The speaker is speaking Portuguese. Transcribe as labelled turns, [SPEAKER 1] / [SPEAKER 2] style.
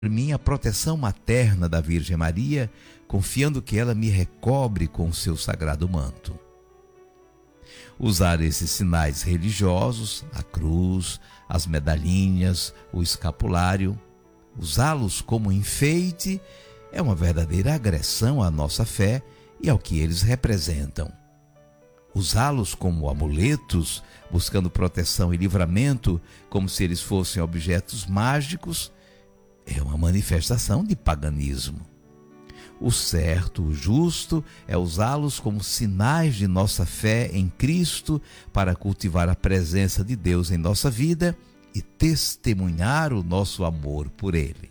[SPEAKER 1] mim a proteção materna da Virgem Maria, confiando que ela me recobre com o seu sagrado manto. Usar esses sinais religiosos, a cruz, as medalhinhas, o escapulário, usá-los como enfeite é uma verdadeira agressão à nossa fé e ao que eles representam. Usá-los como amuletos, buscando proteção e livramento, como se eles fossem objetos mágicos, é uma manifestação de paganismo. O certo, o justo, é usá-los como sinais de nossa fé em Cristo para cultivar a presença de Deus em nossa vida e testemunhar o nosso amor por Ele.